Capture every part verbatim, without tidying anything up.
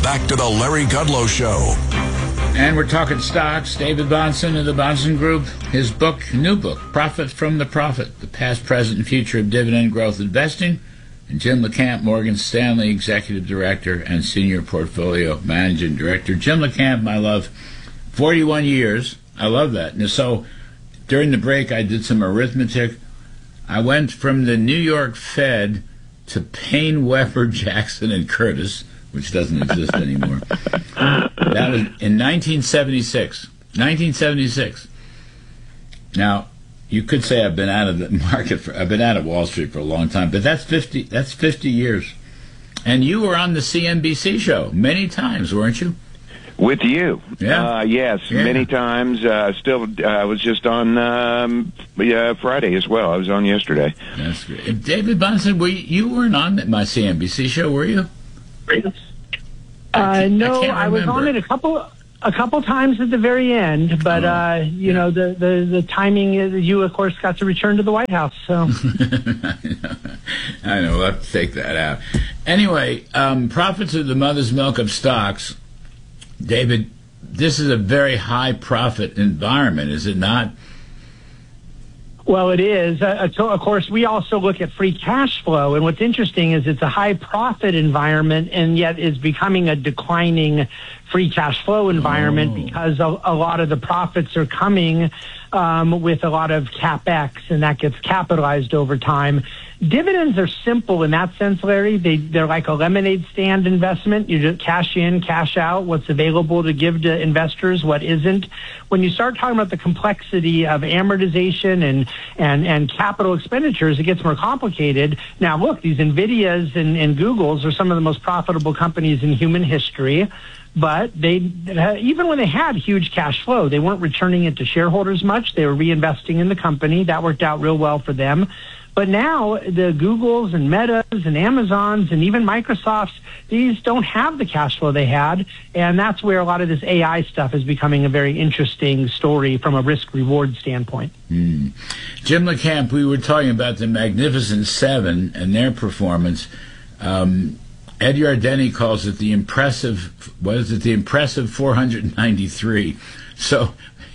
back to the Larry Kudlow Show. And we're talking stocks. David Bahnsen of the Bahnsen Group. His book, new book, Profit from the Profit, The Past, Present, and Future of Dividend Growth Investing. And Jim LeCamp, Morgan Stanley Executive Director and Senior Portfolio Managing Director. Jim LeCamp, my love, forty-one years. I love that. And so during the break, I did some arithmetic. I went from the New York Fed to Payne, Weber, Jackson, and Curtis, which doesn't exist anymore. That was in nineteen seventy-six. nineteen seventy-six. Now, you could say I've been out of the market for, I've been out of Wall Street for a long time, but that's fifty. That's fifty years. And you were on the C N B C show many times, weren't you? With you, yeah, uh, yes, yeah. many times. Uh, still, I uh, was just on um, yeah, Friday as well. I was on yesterday. That's great. David Bahnsen, were you, you weren't on my C N B C show, were you? Uh, no, I, I was on it a couple a couple times at the very end, but oh, uh, you yeah. know the, the, the timing is you, of course, got to return to the White House. So I know, we'll have to take that out. Anyway, um, profits of the mother's milk of stocks. David, this is a very high profit environment, is it not? Well, it is. Uh, so, of course, we also look at free cash flow. And what's interesting is it's a high profit environment and yet is becoming a declining free cash flow environment oh. because a, a lot of the profits are coming um, with a lot of CapEx, and that gets capitalized over time. Dividends are simple in that sense, Larry. They, they're like a lemonade stand investment. You just cash in, cash out, what's available to give to investors, what isn't. When you start talking about the complexity of amortization and, and, and capital expenditures, it gets more complicated. Now, look, these NVIDIAs and, and Googles are some of the most profitable companies in human history. But they, even when they had huge cash flow, they weren't returning it to shareholders much. They were reinvesting in the company. That worked out real well for them. But now the Googles and Metas and Amazons and even Microsofts, these don't have the cash flow they had. And that's where a lot of this A I stuff is becoming a very interesting story from a risk-reward standpoint. Mm. Jim LeCamp, we were talking about the Magnificent Seven and their performance. Um, Ed Yardeni calls it the impressive, what is it, the impressive four hundred ninety-three. So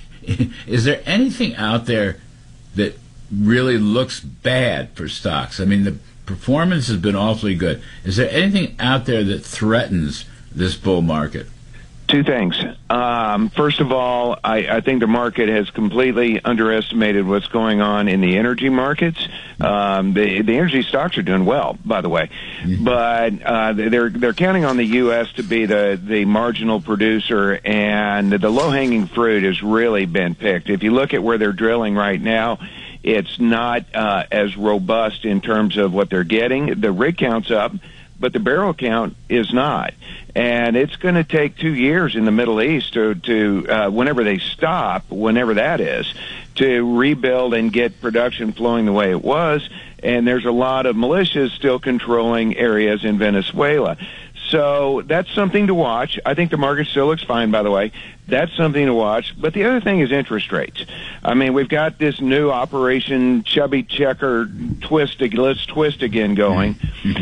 is there anything out there that really looks bad for stocks? I mean, the performance has been awfully good. Is there anything out there that threatens this bull market? Two things. Um, first of all, I, I think the market has completely underestimated what's going on in the energy markets. Um, the, the energy stocks are doing well, by the way, mm-hmm. but uh, they're they're counting on the U S to be the, the marginal producer, and the low-hanging fruit has really been picked. If you look at where they're drilling right now, it's not uh, as robust in terms of what they're getting. The rig count's up, but the barrel count is not. And it's going to take two years in the Middle East to, to uh, whenever they stop, whenever that is, to rebuild and get production flowing the way it was. And there's a lot of militias still controlling areas in Venezuela. So that's something to watch. I think the market still looks fine, by the way. That's something to watch. But the other thing is interest rates. I mean, we've got this new Operation Chubby Checker twist, let's twist again going.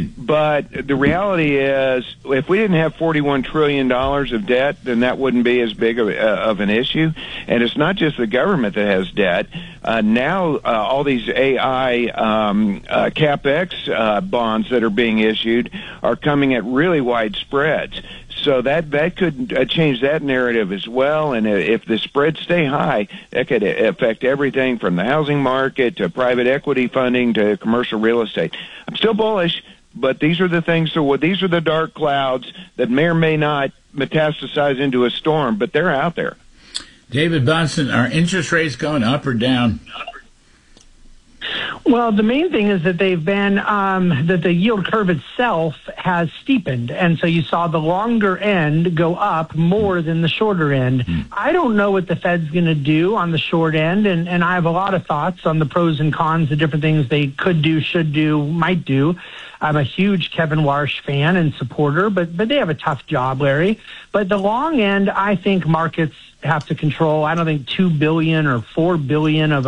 But the reality is, if we didn't have forty-one trillion dollars of debt, then that wouldn't be as big of, uh, of an issue. And it's not just the government that has debt. Uh, now, uh, all these A I um, uh, CapEx uh, bonds that are being issued are coming at really wide spreads. So that that could uh, change that narrative as well. And if the spreads stay high, that could affect everything from the housing market to private equity funding to commercial real estate. I'm still bullish, but these are the things. So these are the dark clouds that may or may not metastasize into a storm, but they're out there. David Bahnsen, are interest rates going up or down? Well, the main thing is that they've been, um, that the yield curve itself has steepened. And so you saw the longer end go up more than the shorter end. Mm. I don't know what the Fed's going to do on the short end. And, and I have a lot of thoughts on the pros and cons, the different things they could do, should do, might do. I'm a huge Kevin Warsh fan and supporter, but, but they have a tough job, Larry. But the long end, I think markets have to control. I don't think two billion or four billion of a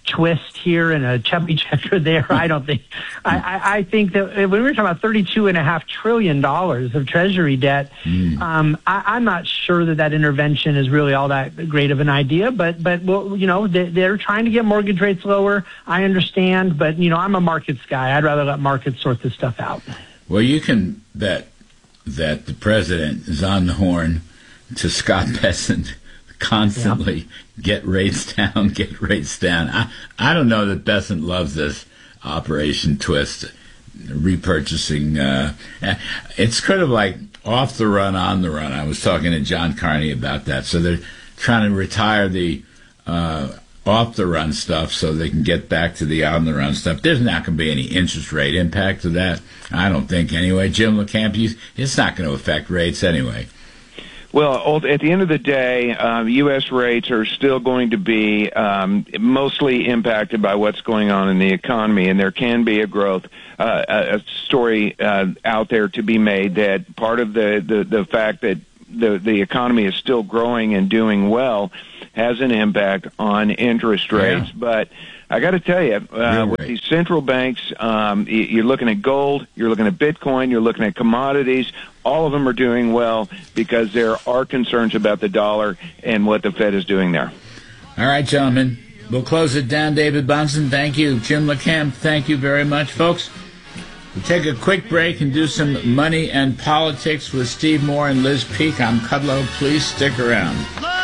twist here and a chubby checker there. I don't think. I, I, I think that when we were talking about thirty-two and a half trillion dollars of Treasury debt, mm. um, I, I'm not sure that that intervention is really all that great of an idea. But but well, you know, they, they're trying to get mortgage rates lower. I understand, but you know, I'm a markets guy. I'd rather let markets sort this stuff out. Well, you can bet that the president is on the horn to Scott Bessent constantly yep. get rates down, get rates down. I, I don't know that Bessent loves this Operation Twist, repurchasing. Uh, it's kind of like off the run, on the run. I was talking to John Carney about that. So they're trying to retire the uh, off the run stuff so they can get back to the on the run stuff. There's not going to be any interest rate impact to that, I don't think, anyway. Jim LeCamp, it's not going to affect rates anyway. Well, at the end of the day, um, U S rates are still going to be um, mostly impacted by what's going on in the economy, and there can be a growth, uh, a story uh, out there to be made that part of the, the, the fact that the, the economy is still growing and doing well has an impact on interest rates. Yeah. But I got to tell you, uh, with these central banks, um, you're looking at gold, you're looking at Bitcoin, you're looking at commodities. All of them are doing well because there are concerns about the dollar and what the Fed is doing there. All right, gentlemen, we'll close it down. David Bahnsen, thank you. Jim LeCamp, thank you very much. Folks, we'll take a quick break and do some money and politics with Steve Moore and Liz Peek. I'm Kudlow. Please stick around.